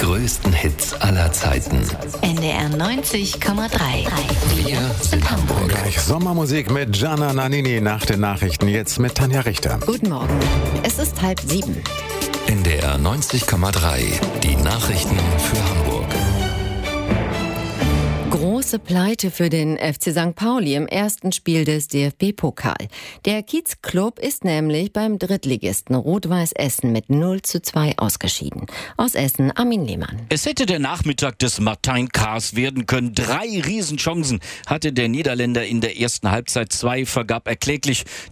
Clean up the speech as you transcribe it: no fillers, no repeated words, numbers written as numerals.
größten Hits aller Zeiten. NDR 90,3. Wir sind Hamburg. Gleich Sommermusik mit Gianna Nannini nach den Nachrichten. Jetzt mit Tanja Richter. Guten Morgen. Es ist 6:30. NDR 90,3. Die Nachrichten für Hamburg. Große Pleite für den FC St. Pauli im ersten Spiel des DFB-Pokal. Der Kiezclub ist nämlich beim Drittligisten Rot-Weiß Essen mit 0:2 ausgeschieden. Aus Essen, Armin Lehmann. Es hätte der Nachmittag des Martijn-Kaas werden können. 3 Riesenchancen hatte der Niederländer in der ersten Halbzeit. 2 vergab er kläglich.